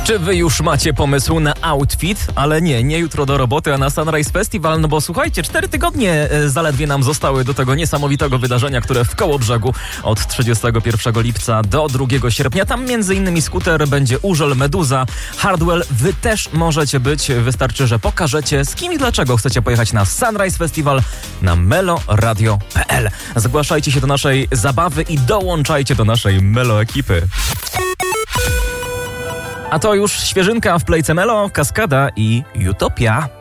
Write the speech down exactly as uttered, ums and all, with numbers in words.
Czy wy już macie pomysł na outfit? Ale nie, nie jutro do roboty, a na Sunrise Festival, no bo słuchajcie, cztery tygodnie zaledwie nam zostały do tego niesamowitego wydarzenia, które w Kołobrzegu od trzydziestego pierwszego lipca do drugiego sierpnia. Tam między innymi skuter, będzie Urzel, Meduza, Hardwell. Wy też możecie być, wystarczy, że pokażecie z kim i dlaczego chcecie pojechać na Sunrise Festival na meloradio kropka p l. Zgłaszajcie się do naszej zabawy i dołączajcie do naszej Melo ekipy. A to już świeżynka w Playce Melo, Kaskada i Utopia.